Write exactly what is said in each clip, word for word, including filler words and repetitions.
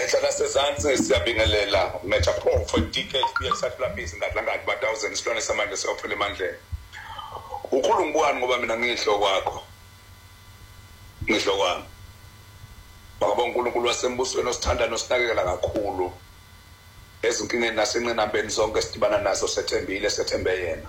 Echala sezansi siyabingelela mecha pro for decades kuyesahlaphiza ngahlangani ba thousands silone samanje siyophela emandleni. Ukhulungwane ngoba mina ngihlo kwakho. Ngihlo kwami. Baba uNkulunkulu wasembusweni osithanda nosinakekela kakhulu. Ezinkingeni nasenqinambeni zonke sidibana nazo sethembile sethembe yena.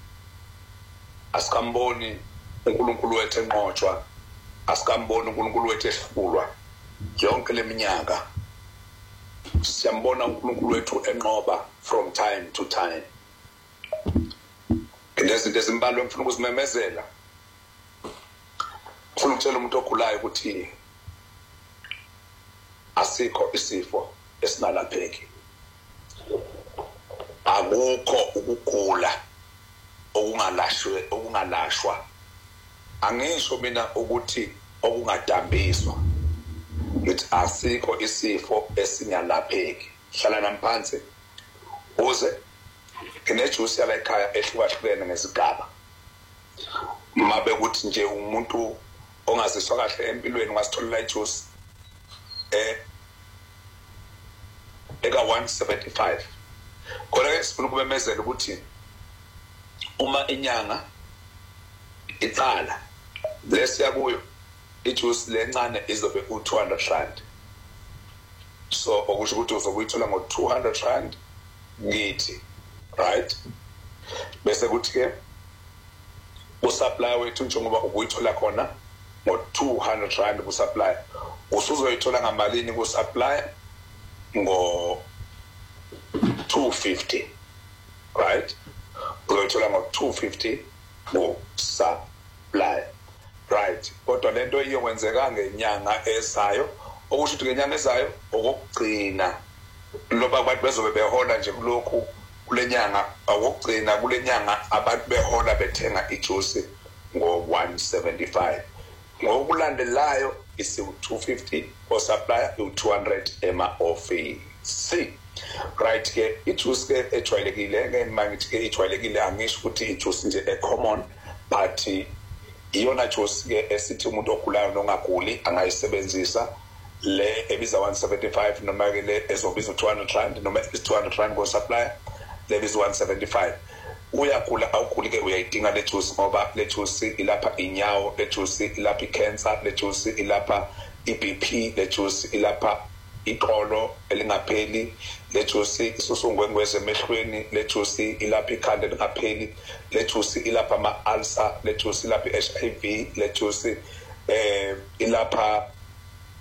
Asikamboni uNkulunkulu wethu enqotshwa, asikamboni uNkulunkulu wethu ehlulwa. Yonke leminyaka siyambona uNkulunkulu wethu enqoba from time to time. Ngezinto ezimbalwa ngifuna ukuzimemezela. Ngifuna ukutshela umuntu ogulayo ukuthi asikho isifo esinalapheki. Akukho ukugula okungalashwe okungalashwa. Angisho mina ukuthi okungadambiswa. Ngithi asikho isifo esingalapheki. Hlala namphansi uze ngejuice yala ekhaya ehlukahlukene ngezigaba. Mabe kuthi nje umuntu ongaziswa kahle empilweni ungasitholela ijuice eh eka one seventy-five. Kodwa ke sifuna ukubemezela ukuthi uma inyanga icala lesiya kuyo ijuice lencane izobe ku two hundred rand. So okusho ukuthi uzokuyithola ngo two hundred rand ngithi, right? Bese kuthi ke usupply wethu njengoba ukuyithola khona ngo two hundred rand ku supply, usuzoyithola ngamalini ku supply ngo two fifty, right? Uzoyithola ngo two fifty ku supply, right? Kodwa lento iyokwenzeka ngenyanga ezayo, okusho ukuthi ngenyanga ezayo okugcina loba abantu bezobe behola nje kulokhu kulenyanga okugcina kulenyanga abantu behola bethenga ijuice ngo one seventy-five. Ngokulandelayo isi two fifty o supply u two hundred ema office. Right ke ijuice ke ejwayelekile ke mangithi ke ejwayelekile angisho ukuthi ijuice nje e common, but iyona juice ke esithi umuntu ogulayo nongaguli angayisebenzisa le ebiza one seventy-five noma ke le ezobiza two hundred rand noma two hundred rand go supply le biza one seventy-five. Uyagula awuguli ke uyayidinga le juice ngoba le juice ilapha inyawo, le juice ilapha icancer, le juice ilapha i-B P, le juice ilapha iqolo elingapheli, le juice isusungwengweze emehlweni, le juice ilapha ikhanda elingapheli, le juice ilapha ama ulcer, le juice ilapha i-H I V, le juice eh ilapha